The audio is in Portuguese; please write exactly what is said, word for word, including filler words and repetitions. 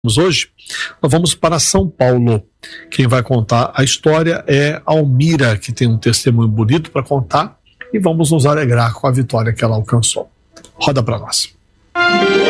Hoje, nós vamos para São Paulo. Quem vai contar a história é Almira, que tem um testemunho bonito para contar, e vamos nos alegrar com a vitória que ela alcançou. Roda para nós.